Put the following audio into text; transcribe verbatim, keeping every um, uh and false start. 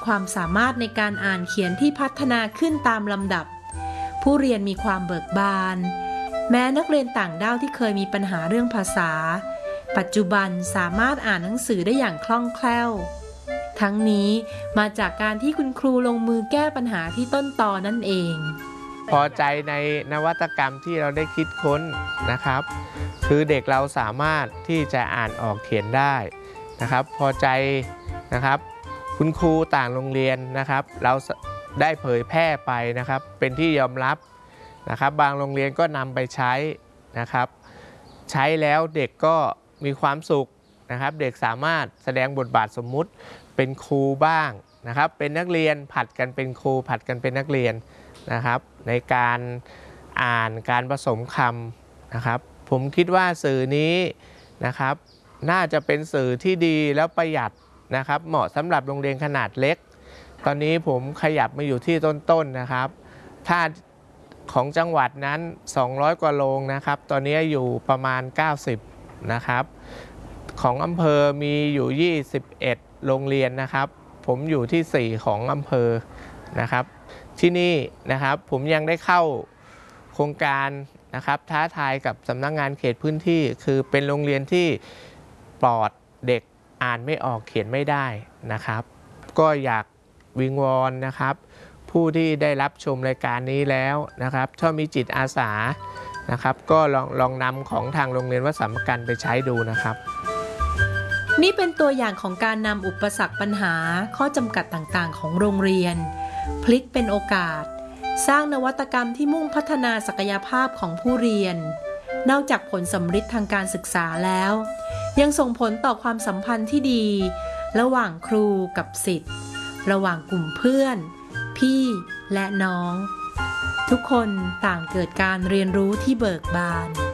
ความสามารถในการอ่านเขียนที่พัฒนาขึ้นตามลำดับผู้เรียนมีความเบิกบานแม้นักเรียนต่างด้าวที่เคยมีปัญหาเรื่องภาษาปัจจุบันสามารถอ่านหนังสือได้อย่างคล่องแคล่วทั้งนี้มาจากการที่คุณครูลงมือแก้ปัญหาที่ต้นตอนั่นเองพอใจในนวัตกรรมที่เราได้คิดค้นนะครับคือเด็กเราสามารถที่จะอ่านออกเขียนได้นะครับพอใจนะครับคุณครูต่างโรงเรียนนะครับเราได้เผยแพร่ไปนะครับเป็นที่ยอมรับนะครับบางโรงเรียนก็นำไปใช้นะครับใช้แล้วเด็กก็มีความสุขนะครับเด็กสามารถแสดงบทบาทสมมุติเป็นครูบ้างนะครับเป็นนักเรียนผัดกันเป็นครูผัดกันเป็นนักเรียนนะครับในการอ่านการผสมคำนะครับผมคิดว่าสื่อนี้นะครับน่าจะเป็นสื่อที่ดีแล้วประหยัดนะครับเหมาะสำหรับโรงเรียนขนาดเล็กตอนนี้ผมขยับมาอยู่ที่ต้นๆนะครับถ้าของจังหวัดนั้นสองร้อยกว่าโรงนะครับตอนนี้อยู่ประมาณเก้าสิบนะครับของอำเภอมีอยู่ยี่สิบเอ็ดโรงเรียนนะครับผมอยู่ที่สี่ของอำเภอนะครับที่นี่นะครับผมยังได้เข้าโครงการนะครับท้าทายกับสำนักงานเขตพื้นที่คือเป็นโรงเรียนที่ปลอดเด็กอ่านไม่ออกเขียนไม่ได้นะครับก็อยากวิงวอนนะครับผู้ที่ได้รับชมรายการนี้แล้วนะครับถ้ามีจิตอาสานะครับก็ลองลองนำของทางโรงเรียนวัดสามประการไปใช้ดูนะครับนี่เป็นตัวอย่างของการนำอุปสรรคปัญหาข้อจำกัดต่างๆของโรงเรียนพลิกเป็นโอกาสสร้างนวัตกรรมที่มุ่งพัฒนาศักยภาพของผู้เรียนนอกจากผลสำฤทธิ์ทางการศึกษาแล้วยังส่งผลต่อความสัมพันธ์ที่ดีระหว่างครูกับศิษย์ระหว่างกลุ่มเพื่อนพี่และน้องทุกคนต่างเกิดการเรียนรู้ที่เบิกบาน